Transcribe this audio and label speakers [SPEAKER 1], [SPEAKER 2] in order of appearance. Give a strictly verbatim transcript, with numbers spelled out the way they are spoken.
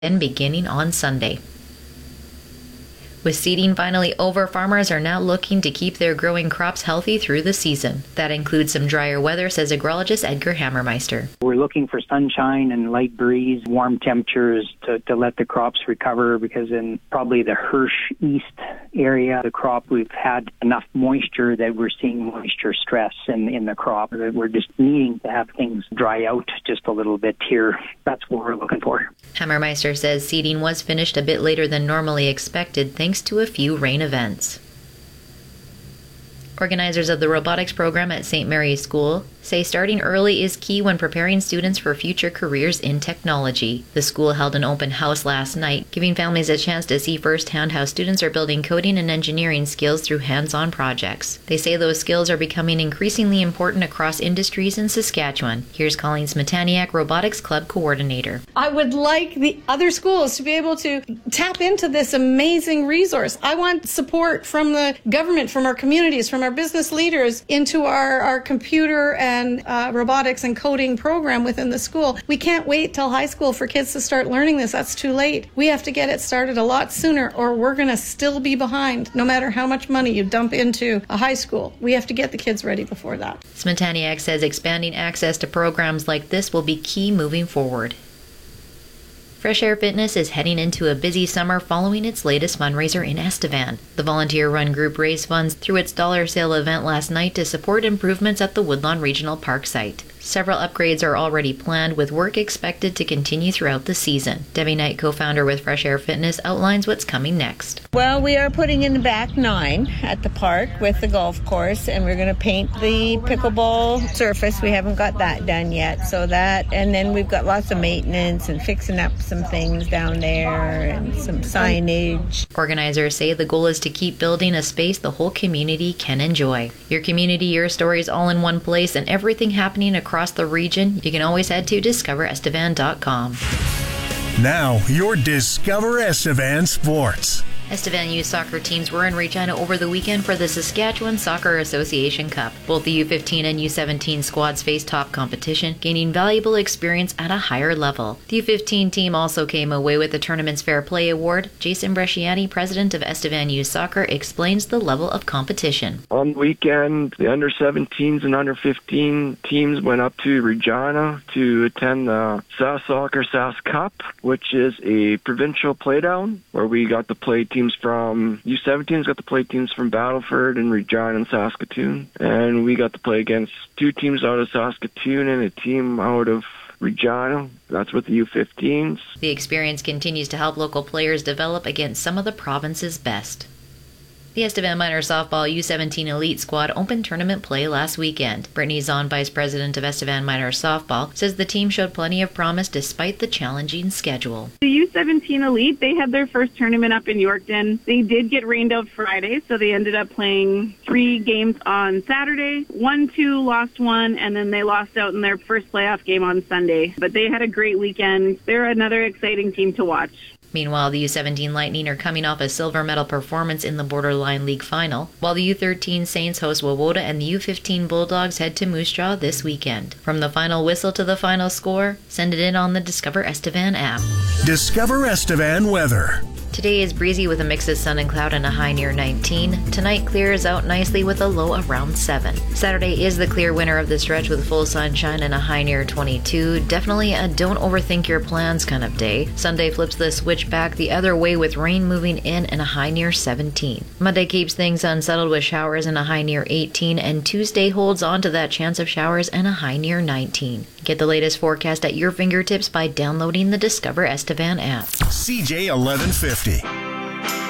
[SPEAKER 1] and beginning on Sunday. With seeding finally over, farmers are now looking to keep their growing crops healthy through the season. That includes some drier weather, says agrologist Edgar Hammermeister.
[SPEAKER 2] We're looking for sunshine and light breeze, warm temperatures to, to let the crops recover, because in probably the Hirsch East area, the crop, we've had enough moisture that we're seeing moisture stress in, in the crop. We're just needing to have things dry out just a little bit here. That's what we're looking for.
[SPEAKER 1] Hammermeister says seeding was finished a bit later than normally expected thanks to a few rain events. Organizers of the robotics program at Saint Mary's School say starting early is key when preparing students for future careers in technology. The school held an open house last night, giving families a chance to see firsthand how students are building coding and engineering skills through hands-on projects. They say those skills are becoming increasingly important across industries in Saskatchewan. Here's Colleen Smetaniak, Robotics Club Coordinator.
[SPEAKER 3] I would like the other schools to be able to tap into this amazing resource. I want support from the government, from our communities, from our business leaders into our, our computer and and uh, robotics and coding program within the school. We can't wait till high school for kids to start learning this. That's too late. We have to get it started a lot sooner, or we're going to still be behind, no matter how much money you dump into a high school. We have to get the kids ready before that.
[SPEAKER 1] Smetaniak says expanding access to programs like this will be key moving forward. Fresh Air Fitness is heading into a busy summer following its latest fundraiser in Estevan. The volunteer-run group raised funds through its dollar sale event last night to support improvements at the Woodlawn Regional Park site. Several upgrades are already planned, with work expected to continue throughout the season. Debbie Knight, co-founder with Fresh Air Fitness, outlines what's coming next.
[SPEAKER 4] Well, we are putting in the back nine at the park with the golf course, and we're going to paint the pickleball surface. We haven't got that done yet, so that, and then we've got lots of maintenance and fixing up some things down there and some signage.
[SPEAKER 1] Organizers say the goal is to keep building a space the whole community can enjoy. Your community, your stories, all in one place, and everything happening across across the region, you can always head to discover estevan dot com.
[SPEAKER 5] Now, your Discover Estevan Sports.
[SPEAKER 1] Estevan youth soccer teams were in Regina over the weekend for the Saskatchewan Soccer Association Cup. Both the U fifteen and U seventeen squads faced top competition, gaining valuable experience at a higher level. The U fifteen team also came away with the tournament's Fair Play Award. Jason Bresciani, president of Estevan Youth Soccer, explains the level of competition.
[SPEAKER 6] On the weekend, the under seventeens and under fifteen teams went up to Regina to attend the Sask Soccer Sask Cup, which is a provincial playdown where we got to play teams from U seventeens got to play teams from Battleford and Regina and Saskatoon, and we got to play against two teams out of Saskatoon and a team out of Regina. That's with the U fifteens.
[SPEAKER 1] The experience continues to help local players develop against some of the province's best. The Estevan Minor Softball U seventeen Elite Squad opened tournament play last weekend. Brittany Zahn, vice president of Estevan Minor Softball, says the team showed plenty of promise despite the challenging schedule.
[SPEAKER 7] The U seventeen Elite, they had their first tournament up in Yorkton. They did get rained out Friday, so they ended up playing three games on Saturday. Won two, lost one, and then they lost out in their first playoff game on Sunday. But they had a great weekend. They're another exciting team to watch.
[SPEAKER 1] Meanwhile, the U seventeen Lightning are coming off a silver medal performance in the Borderline League final, while the U thirteen Saints host Wawota and the U fifteen Bulldogs head to Moose Jaw this weekend. From the final whistle to the final score, send it in on the Discover Estevan app.
[SPEAKER 5] Discover Estevan weather.
[SPEAKER 1] Today is breezy with a mix of sun and cloud and a high near nineteen. Tonight clears out nicely with a low around seven. Saturday is the clear winner of the stretch with full sunshine and a high near twenty-two. Definitely a don't overthink your plans kind of day. Sunday flips the switch back the other way with rain moving in and a high near seventeen. Monday keeps things unsettled with showers and a high near eighteen, and Tuesday holds on to that chance of showers and a high near nineteen. Get the latest forecast at your fingertips by downloading the Discover Estevan app.
[SPEAKER 5] C J eleven fifty.